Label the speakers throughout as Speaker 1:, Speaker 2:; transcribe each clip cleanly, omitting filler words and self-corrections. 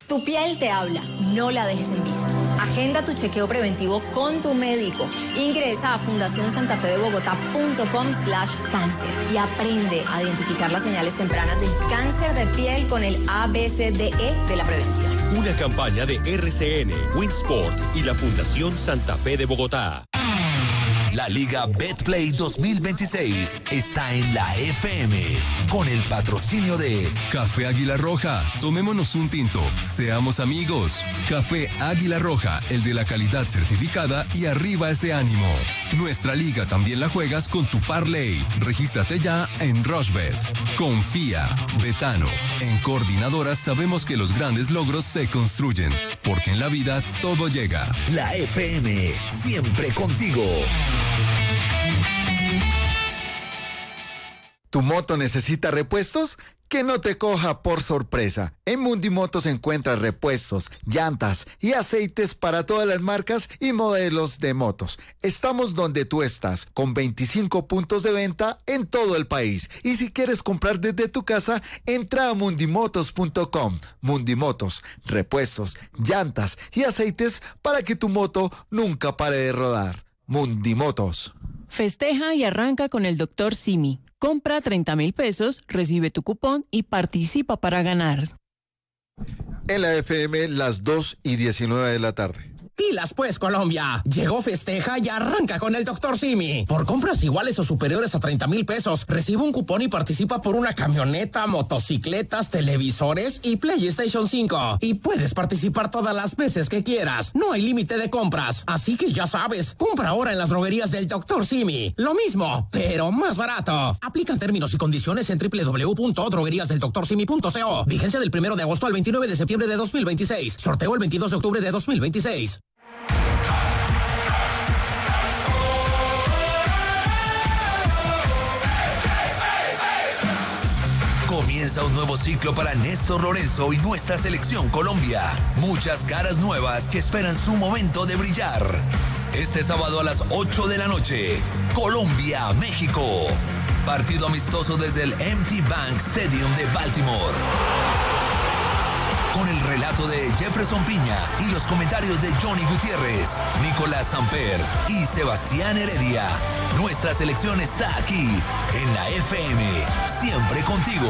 Speaker 1: Tu piel te habla, no la dejes en visto. Agenda tu chequeo preventivo con tu médico. Ingresa a fundacionsantafedebogotá.com/cáncer y aprende a identificar las señales tempranas del cáncer de piel con el ABCDE de la prevención.
Speaker 2: Una campaña de RCN, Winsport y la Fundación Santa Fe de Bogotá.
Speaker 3: La Liga Betplay 2026 está en la FM con el patrocinio de
Speaker 4: Café Águila Roja. Tomémonos un tinto. Seamos amigos. Café Águila Roja, el de la calidad certificada y arriba ese ánimo. Nuestra liga también la juegas con tu parlay. Regístrate ya en Rushbet. Confía. Betano. En Coordinadoras sabemos que los grandes logros se construyen, porque en la vida todo llega.
Speaker 3: La FM, siempre contigo.
Speaker 5: ¿Tu moto necesita repuestos? Que no te coja por sorpresa. En Mundimotos encuentras repuestos, llantas y aceites para todas las marcas y modelos de motos. Estamos donde tú estás, con 25 puntos de venta en todo el país. Y si quieres comprar desde tu casa, entra a mundimotos.com. Mundimotos, repuestos, llantas y aceites para que tu moto nunca pare de rodar. Mundimotos.
Speaker 6: Festeja y arranca con el Dr. Simi. Compra 30,000 pesos, recibe tu cupón y participa para ganar.
Speaker 5: En la FM, las 2:19 de la tarde.
Speaker 7: Pilas pues, Colombia. Llegó Festeja y arranca con el Dr. Simi. Por compras iguales o superiores a 30,000 pesos, recibe un cupón y participa por una camioneta, motocicletas, televisores y PlayStation 5. Y puedes participar todas las veces que quieras. No hay límite de compras. Así que ya sabes, compra ahora en las droguerías del Dr. Simi. Lo mismo, pero más barato. Aplican términos y condiciones en www.drogueríasdeldoctorsimi.co. Vigencia del 1 de agosto al 29 de septiembre de 2026. Sorteo el 22 de octubre de 2026.
Speaker 3: Comienza un nuevo ciclo para Néstor Lorenzo y nuestra selección Colombia. Muchas caras nuevas que esperan su momento de brillar. Este sábado a las 8 de la noche, Colombia-México. Partido amistoso desde el M&T Bank Stadium de Baltimore. Con el relato de Jefferson Piña y los comentarios de Johnny Gutiérrez, Nicolás Samper y Sebastián Heredia. Nuestra selección está aquí, en la FM, siempre contigo.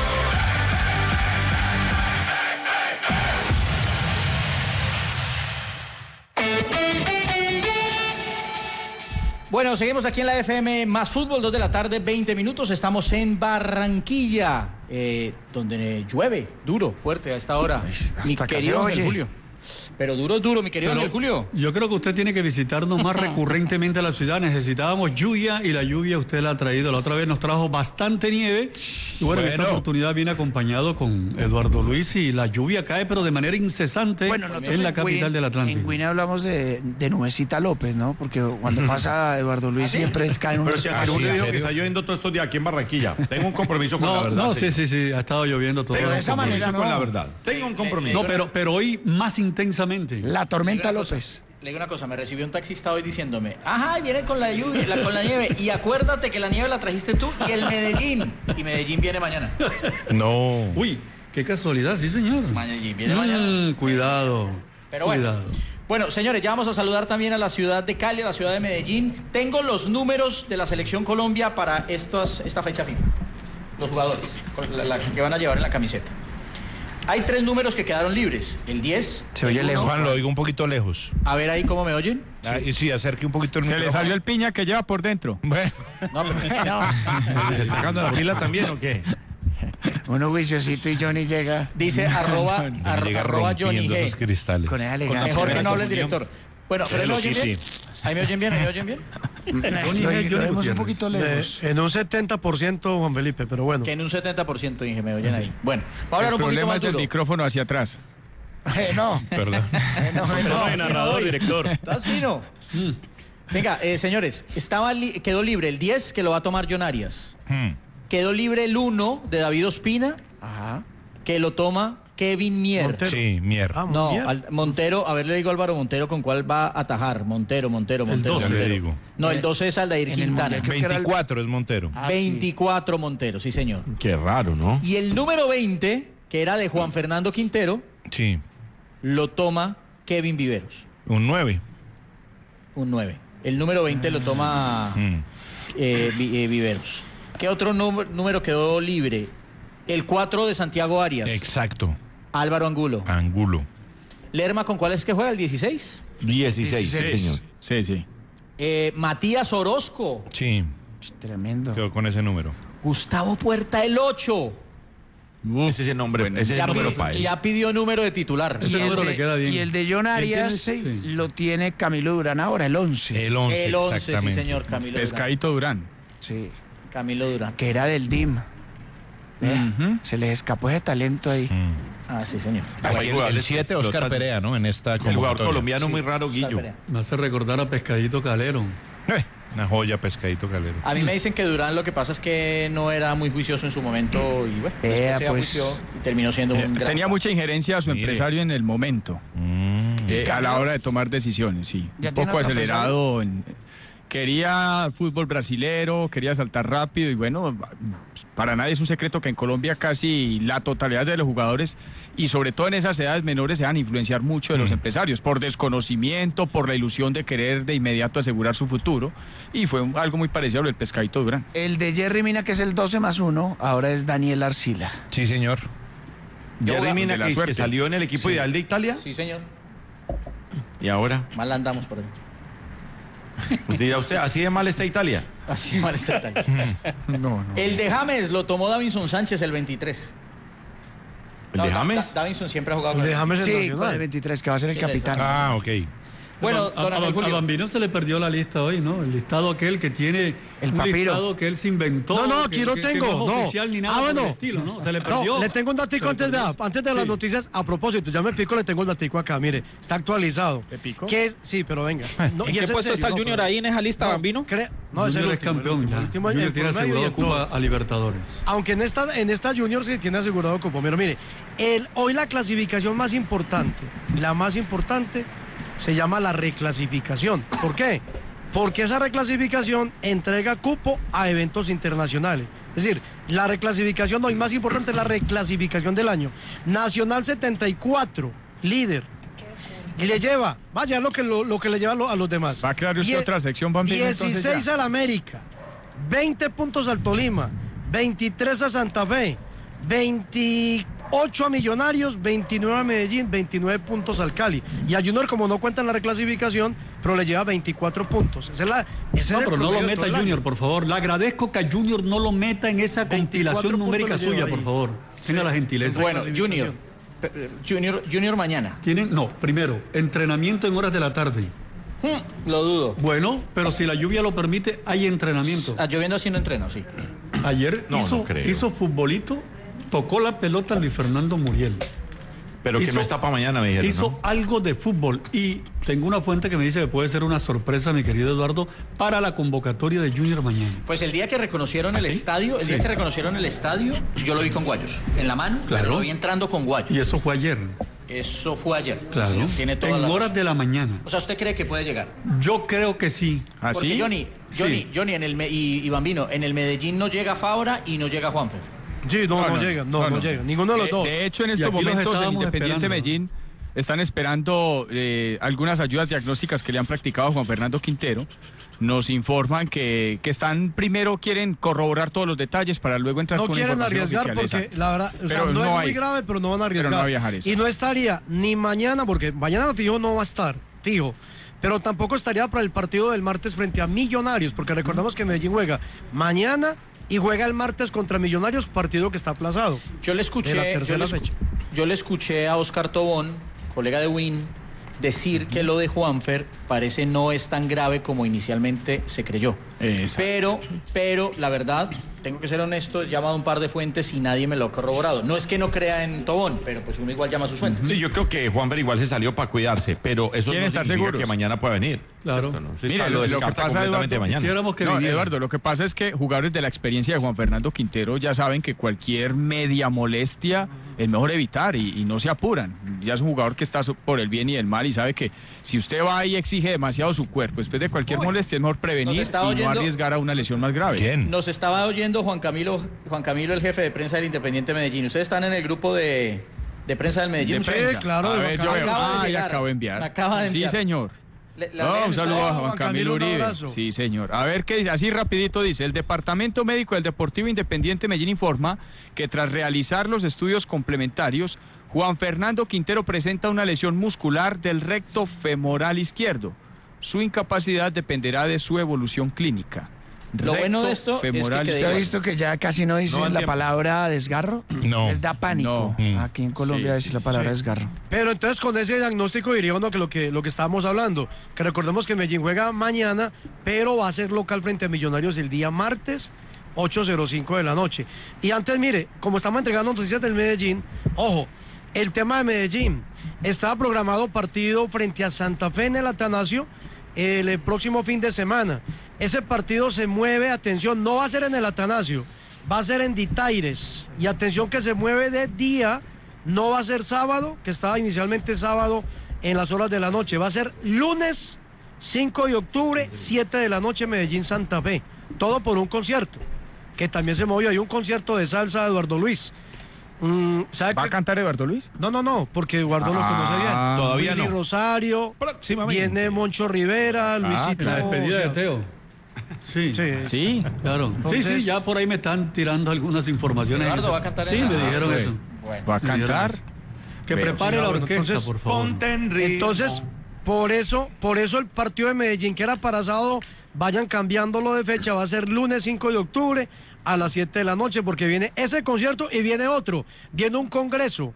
Speaker 8: Bueno, seguimos aquí en la FM, más fútbol, 2 de la tarde, 20 minutos. Estamos en Barranquilla, donde llueve duro, fuerte a esta hora. Mi querido Ángel Julio. Pero duro, mi querido Ángel Julio.
Speaker 9: Yo creo que usted tiene que visitarnos más recurrentemente a la ciudad. Necesitábamos lluvia y la lluvia usted la ha traído. La otra vez nos trajo bastante nieve. Y bueno, esta oportunidad viene acompañado con Eduardo Luis y la lluvia cae, pero de manera incesante en la capital del Atlántico.
Speaker 10: En Guinea hablamos de Nubecita López, ¿no? Porque cuando pasa Eduardo Luis siempre caen unos...
Speaker 11: Pero si Ángel Julio dijo que está lloviendo todos estos días aquí en Barranquilla. Tengo un compromiso con la verdad.
Speaker 9: No, sí, ha estado lloviendo todo.
Speaker 11: Pero de esa manera no. Con la verdad. Tengo un compromiso.
Speaker 9: No, pero hoy más intensamente.
Speaker 10: La tormenta López.
Speaker 8: Le digo una cosa, me recibió un taxista hoy diciéndome, viene con la lluvia, con la nieve, y acuérdate que la nieve la trajiste tú y el Medellín. Y Medellín viene mañana.
Speaker 9: No. Uy, qué casualidad, sí, señor.
Speaker 8: Medellín viene mañana.
Speaker 9: Cuidado.
Speaker 8: Pero bueno. Bueno, señores, ya vamos a saludar también a la ciudad de Cali, a la ciudad de Medellín. Tengo los números de la Selección Colombia para esta fecha FIFA. Los jugadores, la que van a llevar en la camiseta. Hay 3 números que quedaron libres. El 10.
Speaker 10: Se oye lejos.
Speaker 11: Juan, lo oigo un poquito lejos.
Speaker 8: A ver ahí cómo me oyen.
Speaker 11: Sí, acerque un poquito el micrófono.
Speaker 12: Se le salió el piña que lleva por dentro.
Speaker 11: Bueno.
Speaker 8: No.
Speaker 11: ¿Sacando la pila también o qué?
Speaker 10: Uno juiciosito y Johnny llega.
Speaker 8: Dice arroba Johnny G.
Speaker 11: Cristales.
Speaker 10: Con esa elegancia.
Speaker 8: Mejor que no hable el director. Bueno, ¿pero me oyen bien? ¿Ahí me oyen bien?
Speaker 10: Lo vemos un poquito lejos.
Speaker 13: En un 70%, Juan Felipe, pero bueno.
Speaker 8: Que en un 70%, dije, me oyen ahí. Bueno, vamos a hablar un poquito más duro.
Speaker 12: El micrófono hacia atrás.
Speaker 10: No.
Speaker 11: Perdón.
Speaker 8: No, narrador, director. ¿Estás fino? Venga, señores, quedó libre el 10, que lo va a tomar John Arias. Quedó libre el 1 de David Ospina, que lo toma Kevin Mier.
Speaker 11: Montero. Sí, Mier.
Speaker 8: No, Montero, a ver, le digo a Álvaro Montero con cuál va a atajar. Montero.
Speaker 11: El 12 le digo.
Speaker 8: No, el 12 es Aldair Quintana.
Speaker 11: 24 es Montero.
Speaker 8: 24 Montero, sí señor.
Speaker 11: Qué raro, ¿no?
Speaker 8: Y el número 20 que era de Juan Fernando Quintero,
Speaker 14: Sí.
Speaker 8: lo toma Kevin Viveros.
Speaker 14: Un 9.
Speaker 8: Un 9. El número 20 lo toma Viveros. ¿Qué otro número quedó libre? El 4 de Santiago Arias.
Speaker 14: Exacto.
Speaker 8: Álvaro Angulo.
Speaker 14: Angulo.
Speaker 8: ¿Lerma con cuál es que juega? ¿El 16?
Speaker 14: 16, señor.
Speaker 12: Sí, sí.
Speaker 8: Matías Orozco.
Speaker 14: Sí.
Speaker 10: Tremendo.
Speaker 14: Quedó con ese número.
Speaker 8: Gustavo Puerta, el 8.
Speaker 14: Ese es el nombre, ese es el número para él.
Speaker 8: Ya pidió número de titular.
Speaker 9: Ese número le queda bien.
Speaker 10: Y el de John Arias lo tiene Camilo Durán ahora, el 11.
Speaker 14: El 11,
Speaker 8: El 11, sí,
Speaker 14: exactamente.
Speaker 8: señor, Camilo
Speaker 12: Pescadito Durán.
Speaker 10: Sí.
Speaker 8: Camilo Durán.
Speaker 10: Que era del DIM. Se les escapó ese talento ahí.
Speaker 8: Ah, sí, señor.
Speaker 14: Aquí el 7, Oscar Perea, ¿no? En esta
Speaker 11: El jugador
Speaker 14: convocatoria.
Speaker 11: colombiano muy raro, Guillo.
Speaker 9: Me hace recordar a Pescadito Calero.
Speaker 14: Una joya, Pescadito Calero.
Speaker 8: A mí me dicen que Durán lo que pasa es que no era muy juicioso en su momento y bueno, después se ajuició y terminó siendo un gran...
Speaker 12: Tenía mucha injerencia a su empresario en el momento. A la hora de tomar decisiones, sí.
Speaker 10: ¿Ya
Speaker 12: Un
Speaker 10: tiene
Speaker 12: poco
Speaker 10: otro
Speaker 12: acelerado. Quería fútbol brasilero, quería saltar rápido y bueno, para nadie es un secreto que en Colombia casi la totalidad de los jugadores y sobre todo en esas edades menores se van a influenciar mucho de los empresarios por desconocimiento, por la ilusión de querer de inmediato asegurar su futuro y fue algo muy parecido a lo del Pescadito Durán.
Speaker 10: El de Jerry Mina, que es el 12+1, ahora es Daniel Arcila.
Speaker 14: Sí, señor.
Speaker 11: Jerry Mina, que salió en el equipo ideal de Italia.
Speaker 8: Sí, señor.
Speaker 11: ¿Y ahora?
Speaker 8: Mal andamos por ahí.
Speaker 11: Usted dirá, ¿así de mal está Italia?
Speaker 8: Así de mal está Italia.
Speaker 12: No.
Speaker 8: El de James lo tomó Davinson Sánchez el 23.
Speaker 11: ¿El de James?
Speaker 8: Davinson siempre ha jugado
Speaker 13: El
Speaker 8: con
Speaker 13: de James
Speaker 10: Sí, con el 23, que va a ser el
Speaker 8: Sí,
Speaker 10: capitán.
Speaker 14: Ah, ok.
Speaker 8: Bueno, don Ángel
Speaker 9: A
Speaker 8: Julio.
Speaker 9: Bambino se le perdió la lista hoy, ¿no? El listado aquel que tiene
Speaker 10: El
Speaker 9: un
Speaker 10: papiro.
Speaker 9: listado que él se inventó.
Speaker 13: No,
Speaker 9: que,
Speaker 13: aquí lo
Speaker 9: que
Speaker 13: tengo.
Speaker 9: no es
Speaker 13: No.
Speaker 9: oficial ni nada
Speaker 13: Ah,
Speaker 9: por el
Speaker 13: bueno.
Speaker 9: estilo, ¿no? Se le perdió.
Speaker 13: No, le tengo un datico antes de las
Speaker 9: Sí.
Speaker 13: noticias. A propósito, ya me pico, le tengo el datico acá. Mire, está actualizado.
Speaker 12: ¿Te pico?
Speaker 13: ¿Qué es? Sí, pero venga. No,
Speaker 15: ¿En
Speaker 13: y
Speaker 15: qué
Speaker 13: es
Speaker 15: puesto
Speaker 13: serio,
Speaker 15: está el
Speaker 13: no,
Speaker 15: Junior
Speaker 13: pero-
Speaker 15: ahí en esa lista, Bambino?
Speaker 13: No, es el
Speaker 9: Junior es
Speaker 13: último,
Speaker 9: campeón
Speaker 13: el
Speaker 9: ya.
Speaker 13: último,
Speaker 9: Junior
Speaker 13: el
Speaker 9: tiene
Speaker 13: promedio
Speaker 9: asegurado
Speaker 13: y en todo.
Speaker 9: Copa a Libertadores.
Speaker 13: Aunque en esta Junior sí tiene asegurado cupo. Pero mire, hoy la clasificación más importante, la más importante, se llama la reclasificación. ¿Por qué? Porque esa reclasificación entrega cupo a eventos internacionales. Es decir, la reclasificación hoy más importante es la reclasificación del año. Nacional 74, líder. Y le lleva, vaya lo que le lleva a los demás.
Speaker 12: ¿Va a crear usted otra sección, Bambino?
Speaker 13: 16 al América, 20 puntos al Tolima, 23 a Santa Fe, 28 a Millonarios, 29 a Medellín, 29 puntos al Cali. Y a Junior, como no cuenta en la reclasificación, pero le lleva 24 puntos. Ese es
Speaker 9: No,
Speaker 13: el
Speaker 9: pero no lo
Speaker 13: promedio de
Speaker 9: meta
Speaker 13: todo el año.
Speaker 9: Junior, por favor. Le agradezco que a Junior no lo meta en esa
Speaker 13: 24
Speaker 9: compilación
Speaker 13: puntos
Speaker 9: numérica
Speaker 13: le lleva
Speaker 9: suya,
Speaker 13: ahí.
Speaker 9: por favor. Tenga la gentileza.
Speaker 8: Bueno, Junior mañana.
Speaker 9: Primero, entrenamiento en horas de la tarde.
Speaker 8: Lo dudo.
Speaker 9: Bueno, pero si la lluvia lo permite, hay entrenamiento.
Speaker 8: Lloviendo así no entreno, sí.
Speaker 9: Ayer
Speaker 11: No creo.
Speaker 9: hizo futbolito, tocó la pelota Luis Fernando Muriel.
Speaker 11: Pero que no está para mañana, me dijeron,
Speaker 9: Hizo
Speaker 11: ¿no?
Speaker 9: algo de fútbol y tengo una fuente que me dice que puede ser una sorpresa, mi querido Eduardo, para la convocatoria de Junior mañana.
Speaker 8: Pues el día que reconocieron el
Speaker 9: sí?
Speaker 8: estadio,
Speaker 9: Sí.
Speaker 8: yo lo vi con guayos en la mano,
Speaker 9: Claro.
Speaker 8: pero lo vi entrando con guayos.
Speaker 9: Y eso fue ayer.
Speaker 8: Eso fue ayer.
Speaker 9: Claro.
Speaker 8: Sí, señor, tiene toda
Speaker 9: En
Speaker 8: la
Speaker 9: horas
Speaker 8: razón.
Speaker 9: de la mañana.
Speaker 8: O sea, ¿usted cree que puede llegar?
Speaker 9: Yo creo que sí.
Speaker 8: Porque Johnny, y Bambino, en el Medellín no llega Fabra y no llega Juanfer.
Speaker 13: Sí, no llega. Ninguno de los dos.
Speaker 12: De hecho, en
Speaker 9: Y
Speaker 12: estos
Speaker 9: aquí los
Speaker 12: momentos en
Speaker 9: estábamos
Speaker 12: Independiente
Speaker 9: esperando.
Speaker 12: Medellín están esperando algunas ayudas diagnósticas que le han practicado a Juan Fernando Quintero. Nos informan que quieren corroborar todos los detalles para luego entrar
Speaker 13: No
Speaker 12: con
Speaker 13: quieren
Speaker 12: información
Speaker 13: arriesgar
Speaker 12: oficial,
Speaker 13: porque
Speaker 12: exacto.
Speaker 13: la verdad, o sea,
Speaker 12: Pero
Speaker 13: no es
Speaker 12: no
Speaker 13: muy
Speaker 12: hay.
Speaker 13: grave, pero no van a arriesgar.
Speaker 12: Pero no va a viajar eso.
Speaker 13: Y no estaría ni mañana, porque mañana fijo no va a estar, fijo. Pero tampoco estaría para el partido del martes frente a Millonarios, porque recordamos que Medellín juega mañana y juega el martes contra Millonarios, partido que está aplazado.
Speaker 8: Yo le
Speaker 13: De la tercera fecha.
Speaker 8: yo le escuché a Oscar Tobón, colega de Win, decir que lo de Juanfer parece no es tan grave como inicialmente se creyó. Pero la verdad, tengo que ser honesto, he llamado a un par de fuentes y nadie me lo ha corroborado. No es que no crea en Tobón, pero pues uno igual llama a sus fuentes.
Speaker 11: Sí, yo creo que Juanfer igual se salió para cuidarse, pero eso
Speaker 12: ¿Quieren
Speaker 11: no
Speaker 12: estar
Speaker 11: significa
Speaker 12: seguros?
Speaker 11: que mañana pueda venir.
Speaker 9: Claro.
Speaker 11: ¿Cierto? No, sí,
Speaker 12: Mire,
Speaker 11: lo
Speaker 12: lo que
Speaker 11: descarta
Speaker 12: pasa,
Speaker 11: completamente
Speaker 12: Eduardo,
Speaker 11: mañana.
Speaker 9: quisiéramos que
Speaker 12: No,
Speaker 9: viniera.
Speaker 12: Eduardo, lo que pasa es que jugadores de la experiencia de Juan Fernando Quintero ya saben que cualquier media molestia es mejor evitar y no se apuran. Ya es un jugador que está por el bien y el mal y sabe que si usted va y exige demasiado su cuerpo, después de cualquier molestia es mejor prevenir y no arriesgar a una lesión más grave.
Speaker 14: ¿Quién?
Speaker 8: Nos estaba oyendo Juan Camilo, el jefe de prensa del Independiente Medellín. Ustedes están en el grupo de prensa del Medellín.
Speaker 13: Sí, claro.
Speaker 12: A ver, yo acabo de enviar. Sí, señor. Un saludo a Juan Camilo Uribe. Sí, señor. A ver qué dice, así rapidito dice, el Departamento Médico del Deportivo Independiente Medellín informa que tras realizar los estudios complementarios, Juan Fernando Quintero presenta una lesión muscular del recto femoral izquierdo. Su incapacidad dependerá de su evolución clínica.
Speaker 8: Lo bueno de esto es que
Speaker 10: ¿usted ha visto que ya casi no dicen la palabra desgarro?
Speaker 14: No.
Speaker 10: Les da pánico. Aquí en Colombia decir la palabra desgarro.
Speaker 13: Pero entonces con ese diagnóstico diría uno que lo que estábamos hablando, que recordemos que Medellín juega mañana, pero va a ser local frente a Millonarios el día martes, 8:05 de la noche. Y antes, mire, como estamos entregando noticias del Medellín, ojo, el tema de Medellín, estaba programado partido frente a Santa Fe en el Atanasio el próximo fin de semana. Ese partido se mueve, atención, no va a ser en el Atanasio, va a ser en Ditaires. Y atención que se mueve de día, no va a ser sábado, que estaba inicialmente sábado en las horas de la noche. Va a ser lunes 5 de octubre, 7 de la noche, Medellín, Santa Fe. Todo por un concierto, que también se movió. Hay un concierto de salsa de Eduardo Luis.
Speaker 12: ¿Va a cantar Eduardo Luis?
Speaker 13: No, porque Eduardo lo conoce bien.
Speaker 14: Todavía
Speaker 13: Willy
Speaker 14: no.
Speaker 13: Rosario, viene Moncho Rivera, Luisito.
Speaker 9: La despedida de Teo. Sí. Claro.
Speaker 13: Entonces,
Speaker 9: sí, ya por ahí me están tirando algunas informaciones.
Speaker 8: Eduardo va a cantar.
Speaker 9: Sí, me dijeron eso.
Speaker 8: Bueno.
Speaker 12: ¿Va a cantar?
Speaker 9: Que prepare la orquesta,
Speaker 13: entonces,
Speaker 9: por favor.
Speaker 13: Entonces, por eso el partido de Medellín, que era para sábado, vayan cambiándolo de fecha, va a ser lunes 5 de octubre a las 7 de la noche, porque viene ese concierto y viene otro, viene un Congreso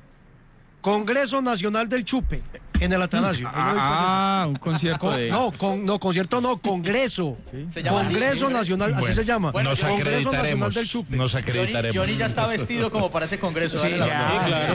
Speaker 13: Nacional del Chupe en el Atanasio.
Speaker 12: Un concierto de...
Speaker 13: concierto no, Congreso.
Speaker 8: ¿Sí? ¿Se llama
Speaker 13: Congreso
Speaker 8: así?
Speaker 13: Nacional, así se llama.
Speaker 14: Nos
Speaker 13: Congreso Nacional
Speaker 14: acreditaremos.
Speaker 13: del Chupe.
Speaker 14: Nos acreditaremos.
Speaker 8: Johnny ya está vestido como para ese congreso.
Speaker 10: Sí, claro.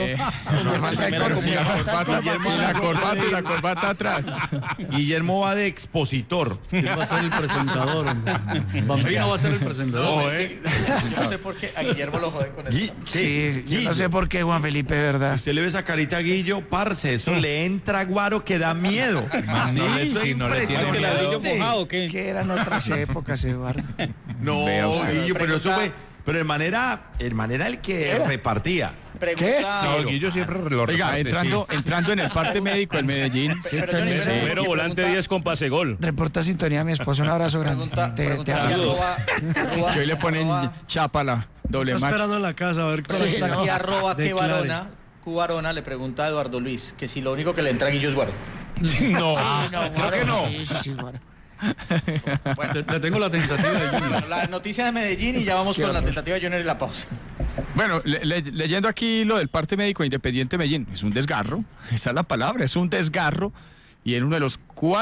Speaker 12: La corbata atrás.
Speaker 11: Guillermo va de expositor.
Speaker 9: ¿Quién va a ser el presentador? Bambino va a ser el presentador.
Speaker 8: Yo no sé por qué a Guillermo lo jode con eso.
Speaker 10: Sí, yo no sé por qué, Juan Felipe, ¿verdad?
Speaker 11: Usted le ve esa carita a Guillo, parce, eso le entra guaro que da miedo.
Speaker 14: Si no le tiene miedo.
Speaker 10: Es que eran otras épocas, Eduardo.
Speaker 11: No, Guillo, pero eso fue... Pero el manera el que repartía.
Speaker 10: ¿Qué?
Speaker 14: No, Guillo siempre lo
Speaker 12: Oiga,
Speaker 14: reparte,
Speaker 12: entrando en el parte médico del Medellín.
Speaker 15: Primero volante 10 con pase gol.
Speaker 10: Reporta sintonía a mi esposo, un abrazo grande. Te abrazo.
Speaker 12: Que hoy le ponen chapa la doble
Speaker 13: Está
Speaker 12: match.
Speaker 13: esperando en la casa a ver cómo
Speaker 8: Aquí
Speaker 13: declare.
Speaker 8: Cubarona le pregunta a Eduardo Luis que si lo único que le entra a Guillo es guaro.
Speaker 14: No, creo que no.
Speaker 10: Sí, bueno.
Speaker 8: Bueno,
Speaker 9: Le tengo la tentativa de Junior.
Speaker 8: la noticia de Medellín y ya vamos con la tentativa de Junior y la pausa.
Speaker 12: Bueno, leyendo aquí lo del parte médico Independiente Medellín, es un desgarro, esa es la palabra, es un desgarro, y en uno de los 4